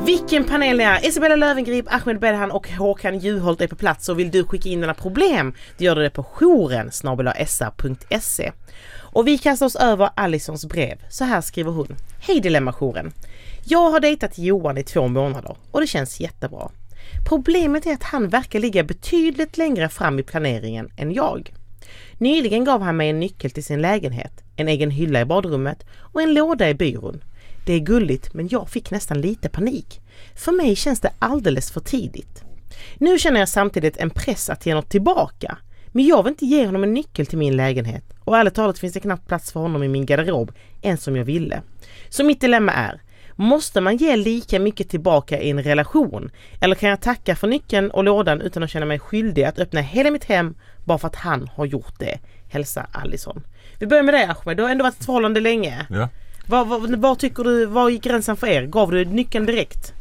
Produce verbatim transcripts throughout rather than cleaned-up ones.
Vilken panel ni är! Isabella Löwengrip, Ahmed Bedahan och Håkan Juholt är på plats och vill du skicka in dina problem, då gör du det på jouren snabel-a s r punkt se. Och vi kastar oss över Alisons brev. Så här skriver hon. Hej Dilemma-jouren. Jag har dejtat Johan i två månader och det känns jättebra. Problemet är att han verkar ligga betydligt längre fram i planeringen än jag. Nyligen gav han mig en nyckel till sin lägenhet, en egen hylla i badrummet och en låda i byrån. Det är gulligt, men jag fick nästan lite panik. För mig känns det alldeles för tidigt. Nu känner jag samtidigt en press att ge något tillbaka. Men jag vill inte ge honom en nyckel till min lägenhet. Och ärligt talat finns det knappt plats för honom i min garderob än som jag ville. Så mitt dilemma är, måste man ge lika mycket tillbaka i en relation? Eller kan jag tacka för nyckeln och lådan utan att känna mig skyldig att öppna hela mitt hem bara för att han har gjort det? Hälsa Alison. Vi börjar med dig Ahmed, du har ändå varit ett förhållande länge. Ja. Vad, vad, vad tycker du, vad gick gränsen för er? Gav du nyckeln direkt?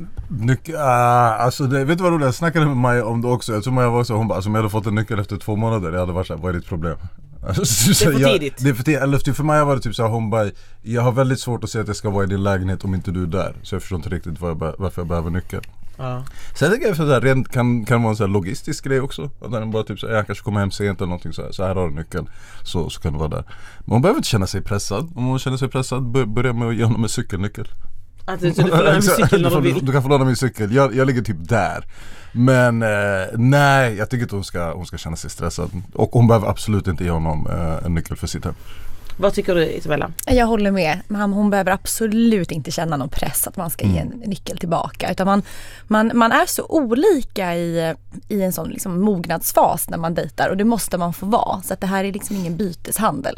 Nyc- uh, alltså det, vet du vad roligt? Jag snackade med Maja om det också. Jag tror Maja var också, hon bara, alltså, om jag hade fått en nyckel efter två månader, jag hade varit såhär, vad är ditt problem? Alltså, det är för jag, tidigt. Det är för tidigt. Eller för Maja var det typ såhär, hon bara, jag har väldigt svårt att säga att jag ska vara i din lägenhet om inte du är där. Så jag förstår inte riktigt var jag be- varför jag behöver nyckel. Ja. Sen tänker jag att det kan, kan vara en sån här logistisk grej också. Att den bara typ så jag kanske kommer hem sent eller någonting så här, så här har du nyckeln. Så, så kan det vara där. Men man behöver inte känna sig pressad. Om man känner sig pressad, börja med att ge honom en cykelnyckel. Att du, du får låna min cykel när du vill. Du, du kan få låna min cykel. Jag, jag ligger typ där. Men eh, nej, jag tycker att hon ska, hon ska känna sig stressad. Och hon behöver absolut inte ge honom eh, en nyckel för sitt hem. Vad tycker du Isabella? Jag håller med. Hon behöver absolut inte känna någon press att man ska ge en nyckel tillbaka. Utan man, man, man är så olika i, i en sån liksom mognadsfas när man dejtar. Och det måste man få vara. Så att det här är liksom ingen byteshandel.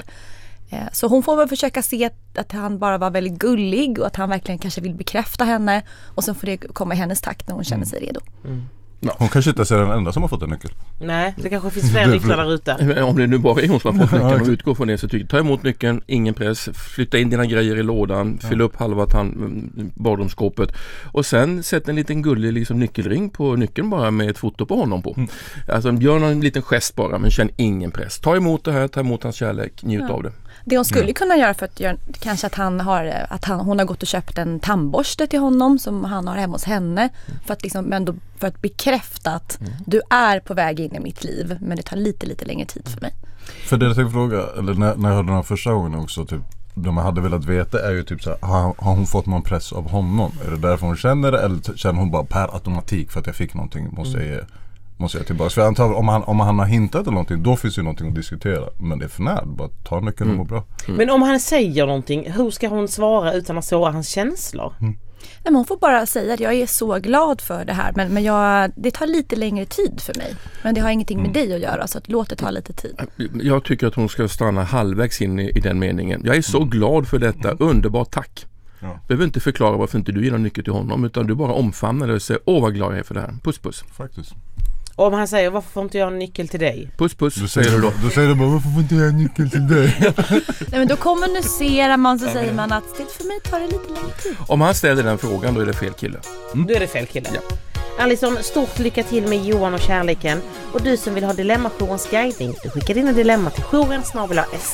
Så hon får väl försöka se att, att han bara var väldigt gullig. Och att han verkligen kanske vill bekräfta henne. Och sen får det komma i hennes takt när hon känner sig redo. Mm. Ja, hon kanske inte är den enda som har fått en nyckel. Nej, det kanske finns fler nycklar där ute. Om det nu bara är hon som har fått nyckeln och utgår från det, så tycker ta emot nyckeln, ingen press, flytta in dina grejer i lådan, ja. Fyll upp halva tan- badrumsskåpet och sen sätt en liten gullig liksom, nyckelring på nyckeln bara med ett foto på honom på. Mm. Alltså gör någon liten gest bara, men känn ingen press. Ta emot det här, ta emot hans kärlek, njut ja. av det. Det hon skulle mm. kunna göra för att göra, kanske att han har att han, hon har gått och köpt en tandborste till honom som han har hemma hos henne mm. för att liksom, men då, för att bekräfta att mm. du är på väg in i mitt liv, men det tar lite lite längre tid för mig. För det jag tänkte fråga, eller när, när jag hörde den här första gången också, typ, det man hade velat veta är ju typ så här, har, har hon fått någon press av honom? Är det därför hon känner det, eller känner hon bara per automatik för att jag fick någonting, måste mm. jag ge måste jag tillbaka. För jag antar, om han, om han har hintat eller någonting, då finns ju någonting att diskutera. Men det är för när, bara ta nyckeln och må bra. Mm. Men om han säger någonting, hur ska hon svara utan att såra hans känslor? Mm. Nej, men hon får bara säga att jag är så glad för det här, men, men jag, det tar lite längre tid för mig. Men det har ingenting med mm. dig att göra, så att låt det ta lite tid. Jag tycker att hon ska stanna halvvägs in i, i den meningen. Jag är så mm. glad för detta, underbart tack. Ja. Behöver inte förklara varför inte du ger någon nyckel till honom, utan du bara omfamnar det och säger, åh vad glad jag är för det här. Puss puss. Faktiskt. Och om han säger, varför får inte jag en nyckel till dig? Puss puss, då säger du då. Då säger du bara, varför får inte jag en nyckel till dig? Nej, men då kommunicerar man, så säger man att det för mig tar det lite längre tid. Om han ställer den frågan, då är det fel kille. Mm. Då är det fel kille. Ja. Alison, stort lycka till med Johan och kärleken. Och du som vill ha Dilemma-jourens guidning, du skickar dina dilemma till jouren snabel-a s